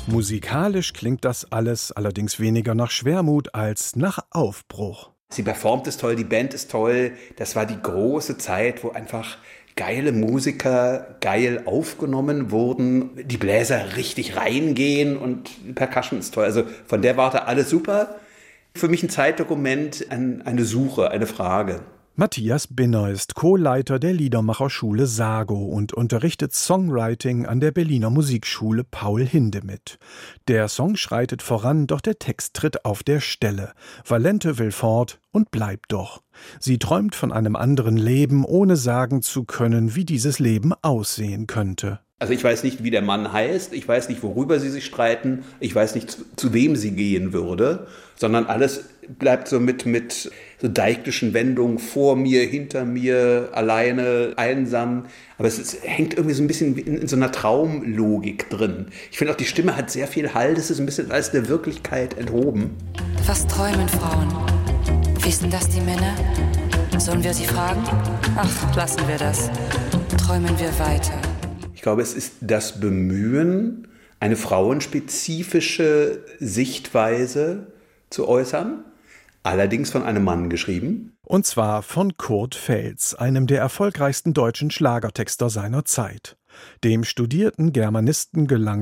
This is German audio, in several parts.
Musikalisch klingt das alles allerdings weniger nach Schwermut als nach Aufbruch. Sie performt es toll, die Band ist toll. Das war die große Zeit, wo einfach geile Musiker geil aufgenommen wurden, die Bläser richtig reingehen und die Percussion ist toll. Also von der Warte alles super. Für mich ein Zeitdokument, eine Suche, eine Frage. Matthias Binner ist Co-Leiter der Liedermacherschule SAGO und unterrichtet Songwriting an der Berliner Musikschule Paul Hindemith. Der Song schreitet voran, doch der Text tritt auf der Stelle. Valente will fort und bleibt doch. Sie träumt von einem anderen Leben, ohne sagen zu können, wie dieses Leben aussehen könnte. Also ich weiß nicht, wie der Mann heißt, ich weiß nicht, worüber sie sich streiten, ich weiß nicht, zu wem sie gehen würde, sondern alles bleibt so mit so deiktischen Wendungen vor mir, hinter mir, alleine, einsam. Aber hängt irgendwie so ein bisschen in so einer Traumlogik drin. Ich finde auch, die Stimme hat sehr viel Hall, das ist ein bisschen als der Wirklichkeit enthoben. Was träumen Frauen? Wissen das die Männer? Sollen wir sie fragen? Ach, lassen wir das. Träumen wir weiter. Ich glaube, es ist das Bemühen, eine frauenspezifische Sichtweise zu äußern, allerdings von einem Mann geschrieben. Und zwar von Kurt Feltz, einem der erfolgreichsten deutschen Schlagertexter seiner Zeit. Dem studierten Germanisten gelang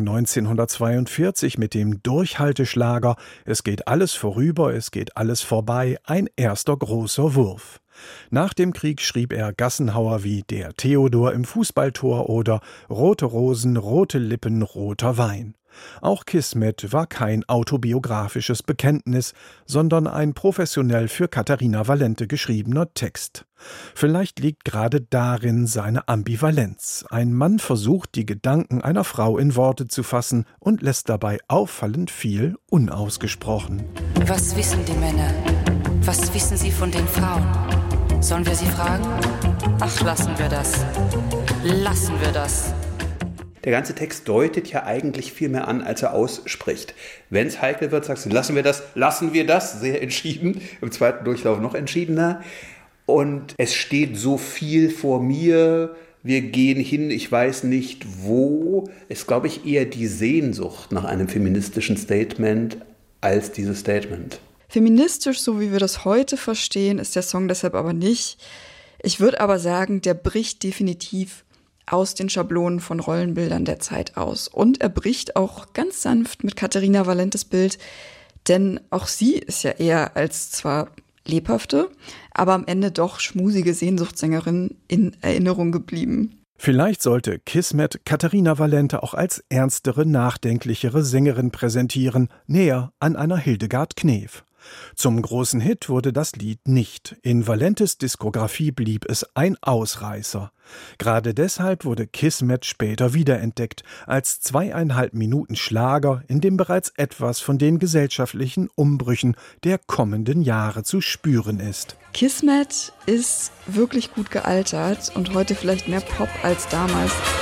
1942 mit dem Durchhalteschlager »Es geht alles vorüber, es geht alles vorbei« ein erster großer Wurf. Nach dem Krieg schrieb er Gassenhauer wie »Der Theodor im Fußballtor« oder »Rote Rosen, rote Lippen, roter Wein«. Auch Kismet war kein autobiografisches Bekenntnis, sondern ein professionell für Katharina Valente geschriebener Text. Vielleicht liegt gerade darin seine Ambivalenz. Ein Mann versucht, die Gedanken einer Frau in Worte zu fassen und lässt dabei auffallend viel unausgesprochen. Was wissen die Männer? Was wissen sie von den Frauen? Sollen wir sie fragen? Ach, lassen wir das. Lassen wir das. Der ganze Text deutet ja eigentlich viel mehr an, als er ausspricht. Wenn es heikel wird, sagst du, lassen wir das, sehr entschieden. Im zweiten Durchlauf noch entschiedener. Und es steht so viel vor mir, wir gehen hin, ich weiß nicht wo. Ist, glaube ich, eher die Sehnsucht nach einem feministischen Statement als dieses Statement. Feministisch, so wie wir das heute verstehen, ist der Song deshalb aber nicht. Ich würde aber sagen, der bricht definitiv aus den Schablonen von Rollenbildern der Zeit aus. Und er bricht auch ganz sanft mit Katharina Valentes Bild, denn auch sie ist ja eher als zwar lebhafte, aber am Ende doch schmusige Sehnsuchtssängerin in Erinnerung geblieben. Vielleicht sollte Kismet Katharina Valente auch als ernstere, nachdenklichere Sängerin präsentieren, näher an einer Hildegard Knef. Zum großen Hit wurde das Lied nicht. In Valentes Diskografie blieb es ein Ausreißer. Gerade deshalb wurde Kismet später wiederentdeckt, als 2,5 Minuten Schlager, in dem bereits etwas von den gesellschaftlichen Umbrüchen der kommenden Jahre zu spüren ist. Kismet ist wirklich gut gealtert und heute vielleicht mehr Pop als damals.